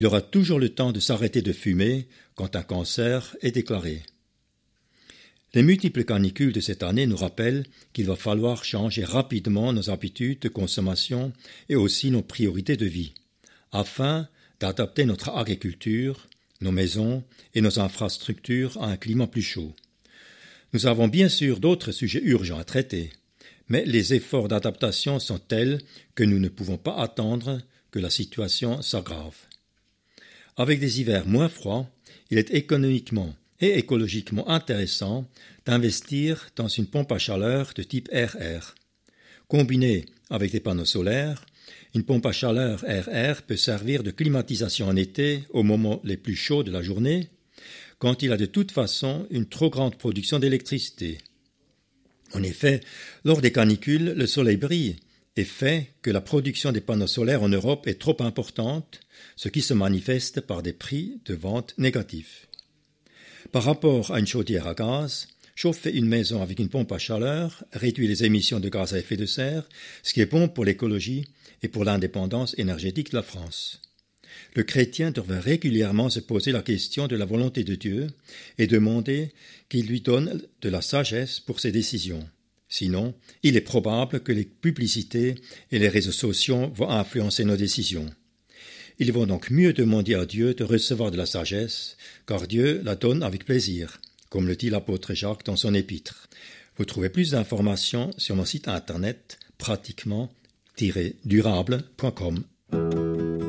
Il aura toujours le temps de s'arrêter de fumer quand un cancer est déclaré. Les multiples canicules de cette année nous rappellent qu'il va falloir changer rapidement nos habitudes de consommation et aussi nos priorités de vie, afin d'adapter notre agriculture, nos maisons et nos infrastructures à un climat plus chaud. Nous avons bien sûr d'autres sujets urgents à traiter, mais les efforts d'adaptation sont tels que nous ne pouvons pas attendre que la situation s'aggrave. Avec des hivers moins froids, il est économiquement et écologiquement intéressant d'investir dans une pompe à chaleur de type RR. Combinée avec des panneaux solaires, une pompe à chaleur RR peut servir de climatisation en été aux moments les plus chauds de la journée, quand il a de toute façon une trop grande production d'électricité. En effet, lors des canicules, le soleil brille et fait que la production des panneaux solaires en Europe est trop importante, ce qui se manifeste par des prix de vente négatifs. Par rapport à une chaudière à gaz, chauffer une maison avec une pompe à chaleur réduit les émissions de gaz à effet de serre, ce qui est bon pour l'écologie et pour l'indépendance énergétique de la France. Le chrétien devrait régulièrement se poser la question de la volonté de Dieu et demander qu'il lui donne de la sagesse pour ses décisions. Sinon, il est probable que les publicités et les réseaux sociaux vont influencer nos décisions. Il vaut donc mieux demander à Dieu de recevoir de la sagesse, car Dieu la donne avec plaisir, comme le dit l'apôtre Jacques dans son épître. Vous trouvez plus d'informations sur mon site internet pratiquement-durable.com.